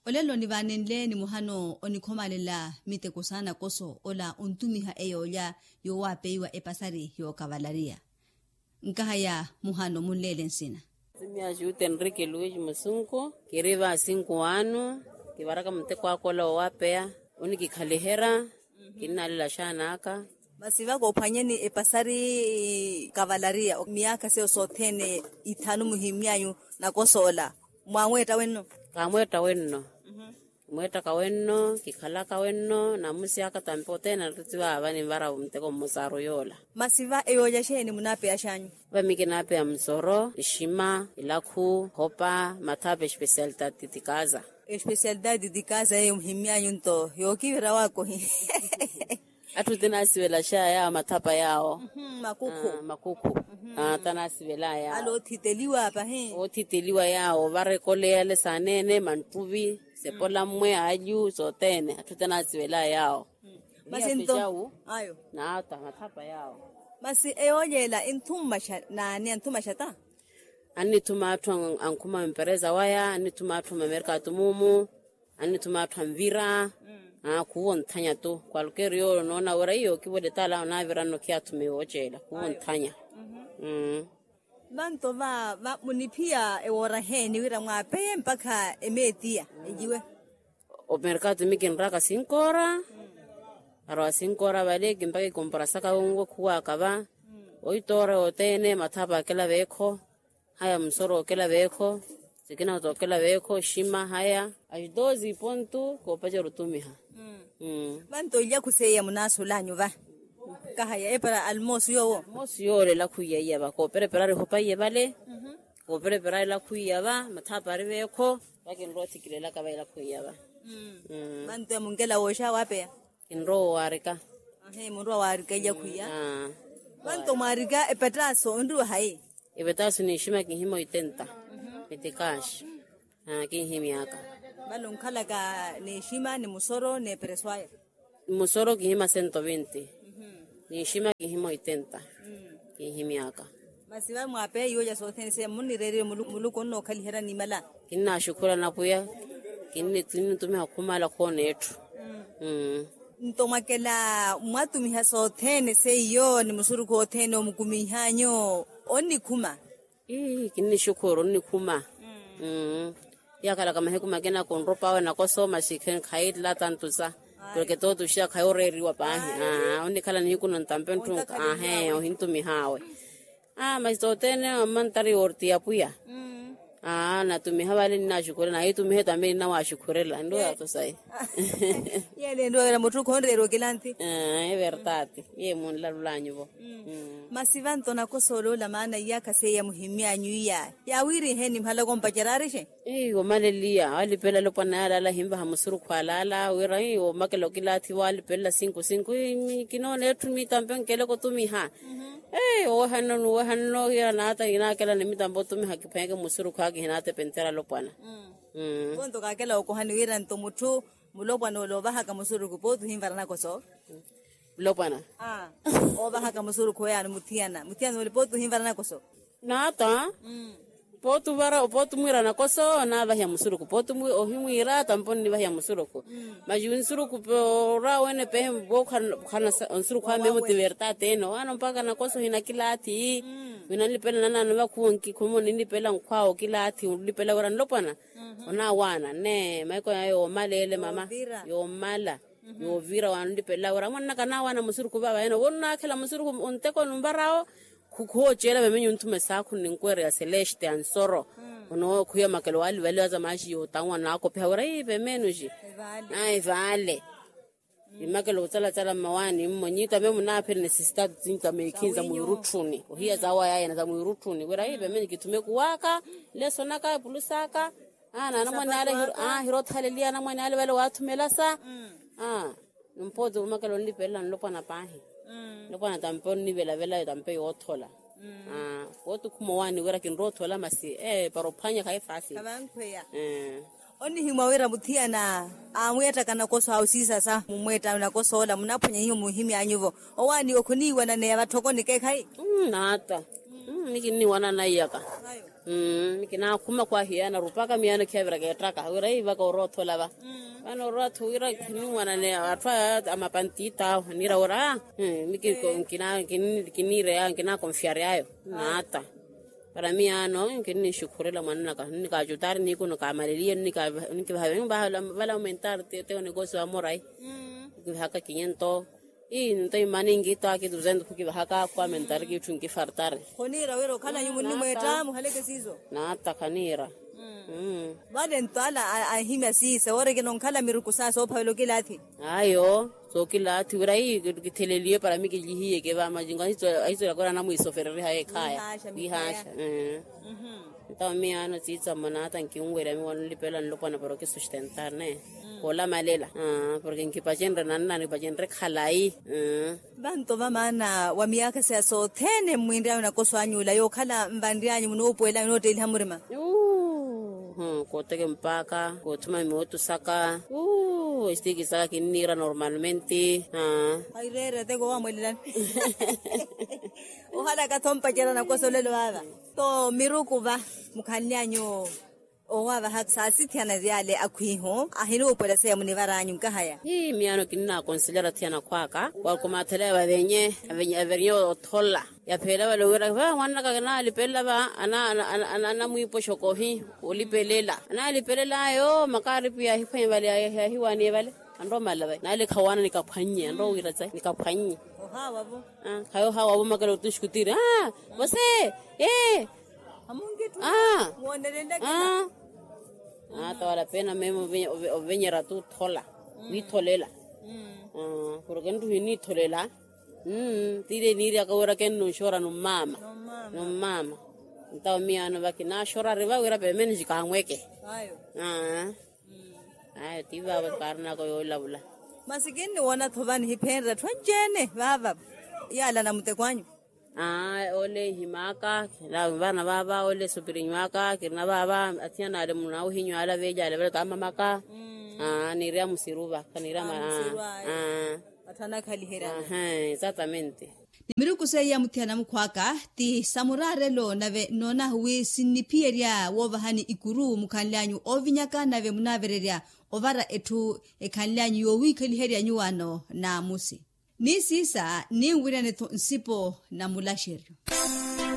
Olelo ni vanenle ni muhano onikhomalela miteko sana koso ola untumiha eyoya yo wapeiwa epasari yo kavalaria. Nkahaya muhano mulele nsina. Simia jute Enrique Luis Musunko, kiriva 5 ano, kivaraka mteko akola wapea, unikikalihera, kinalila shanaka. Basi vako upanyeni epasari kavalaria, miaka seo sotene itanu muhimiayu na koso ola. Mwamweta wenno? Kamweta wenno. Mweta kawenno, kikalaka wenno, na musiaka tampote na rutiwa avani mvara mteko musaro yola. Masiva eyoja sheni munape ya shanyu? Vamiki nape ya msoro, ishima, ilaku, hopa, matape specialidad titikaza. Specialidad titikaza ye mhimia yunto, yokiwira wako hii. Atutinasiwela sha yao matapa yao. Makuku. Makuku. Tanasiwela yao. Alo titeliwa hapa hii. O titeliwa yao, varekole yale sanene, mantubi, sepola mwe aju, sotene. Atutinasiwela yao. Basi nto, ayo. Na ata matapa yao. Basi eoyela intuma shata? Ani tumatu ankuma mpereza waya, ani tumatu mamerika tumumu, ani tumatu mvira. Kuwontanya tu kwalukeri yo nona wera iyo kibode tala na vira no kia tumeochela kuwontanya. Banto va munipia ewora heni wira mwape mpaka emetia ejiwe. O mercado mikinraka 5 hora. Aro 5 hora vale kimpake compra saka ungo kuwa kaba. 8 hora otene matapa kila veko. Haya msoro kila veko. Sikina utokela veko shima haya. Ajidozi pontu kopaje rutumiha. Banto ilya kuseya munaso lanyo va. Kahaya epara almosu yo. Almosu yo le la kuya ba ko prepare hopa ye vale. Ko prepare la kuya ba matapa riveko. Lakin roti kilela ka ba la kuya ba. Banto mungela osha wape. Kinro warika. Munro warika ya kuya. Banto marika epetraso ndu hai. Epetaso ni shima kihimo 80. Etikash. Kihimiaka. Balo nkala ka ni shima ni musoro ni preswaya. Musoro kihima 120. Ni shima kihimo 80. Kihimiaka. Basi wa mwape yoja sote se munirere muluko no kalihera ni mala. Kinna shukura na puya. Kinni tume hakumala kone yetu. Ntomakela mwatumi hasote se yo ni musuru ko tene omukumihanyo onni kuma. Kinni shukuru onni kuma. Yakala kama hekuma kena konropa na kosoma shiken khaid la tantusa porque todo shia khayoreri wa pahi oni kala ni kuno tampentu o hintu mihawe mas totene amantari orti apuya na tumihavale na shukura na itu miheta mimi na wa shukurela ndo atosai yele ndo era mutu konrero kilanti verdade ye mun la lulanyo bo masivanto na kosolo la maana yaka se ya muhimia nyuya ya wiri heni mhala kompa jararishe o malelia ali pela lo panala la himba hamusuru kwalala wira o makelo kilati wali pela 5 kinone etu mi tampen kele ko tumi ha o hanno ya nata ina kala ni mitambo tumi hakipenge musuru kwa ginate pentera lo pana konto ka kala ko hani wira nto mutu mulopano lo baha ka musuru ko potu himvara na koso lopana o baha ka musuru ko ya mutiana wale potu himvara na koso nata potu vara potu mwira na koso na bahya musuru ko potu mwi ohimwira tamponi ni bahya musuru ko majun suru ko ra wene pe bo kana suru kwa memo divertate no ana mpaka na koso hina kilati winali pela nana na kuonki kumo nini pela nkwao kilati ulipela wara lopana ona wana ne maiko yo malele mama yo mala yo vira wanandi pela wara mwana kana wana musuru ko baba eno wona kala musuru ko onteko numbarao kukhojela bemenye untume sakho ninkwere ya Celeste ansoro ono kuya makelo wali wale za mashi yo tangwa nako phawra ibe menuji vale imakelo tsala mawani mmonyita be munaphele necessitatu zinka mekinza muyurutuni ohiya zawa yaya na za muyurutuni wera ibe menye kitume kuwaka leso naka pulusaka na mwana ale hiro thalelia na mwana ale wale wathumela sa mpozo makelo lipela nlopana pahi lopana tamponi vela tampe yothola wotu kumowani wera kinrothola masi parophanya kai fasi kabankweya oni himawera muthiana amweta kana koso hausisa sa mumweta na koso ola munaponya hiyo muhimi anyuvo owani okuniwa na ne abathokoni kai kai nata mikini wana na yaka kina kuma kwa hiana rupaka miana kevra getaka wira iba ko rotho lava ano rotho wira kinwana ne atwa amapantita nira ora miki kina re kina confiare ayo nata para mí ano kini shukurela manana ka ni ka jutar ni kuno ka malelia ni ka vala aumentar te negocio amor ahí haka 500 y ntai maningi ta ki 200 kuki haka kwa aumentar ki chunki fartar konira wero kana yumuni mweta muhaleke sizo na takanira bale ntala ahimya sisa ore kenon kala mirukusa so phalo kilati ayo so kilati urai kitelelie para miki lihiye ke ba majinga hizo la kona na muisoferere haye kaya bihasha ta mi ano tsitsa manata nkiungwera mi wanu lipela nlopana pero que sustentar ne kola malela porque nkipajenre nanna ni pajenre khalai bantu vamana wa miaka so thene mwindi na koswanyula yo khala mbandi yanyu munopwela noteli hamurima koteke mpaka kotuma mioto saka estiki saka kinira normalmente airere tego wa mwelilani ohala ka thompa kera na kosolelo baba to miruku ba mukhanyanyo owa ha sasi thiana yale akhiho ahilo upela se muni varanyu nkahaya miano kinna consigliera thiana kwaka kwa kumathele babenye avenyo thola ya phela ba lowera ba wanna ka na lipela ba ana muipo shokohi ulipelela ana lipelela yo makari pia hiphwe bale ya hiwane bale ando malaba na le khawana nikaphanye ando wiratsa nikaphanye hawa bo hayo hawa bo makalo tushkutira bose amungitu muonelenda to la pena memo venyera tu thola ni tholela porque ndu ni tholela tire ni ya kawara ken no shora no mama ntaw miano bakina shora riva wira be men jikangweke ayo ayo tiba ba karna ko yo labula masikini wona thobani hiphenra thwanjene baba yala na mutekwanyu ole himaka la bana baba ole supirinywaka kirna baba atiana ale munao hinyo ala veja ale kama maka ni ria musiruba kanira atana khali hera exactamente Nimiruku se ya mutiana mkwaka ti samurare lo nave nona huwi sinipieria wovahani ikuru mukhanlanyu ovinyaka nave munavereria ovara etu ekhanlanyu yowikali heria nyuano na musi ni sisa ni ngwira ne nsipo na mulasherio